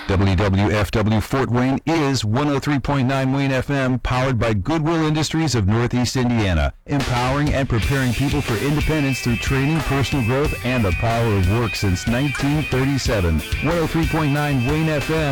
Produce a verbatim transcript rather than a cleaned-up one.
W W F W Fort Wayne is one oh three point nine Wayne F M, powered by Goodwill Industries of Northeast Indiana, empowering and preparing people for independence through training, personal growth, and the power of work since nineteen thirty-seven. one oh three point nine Wayne F M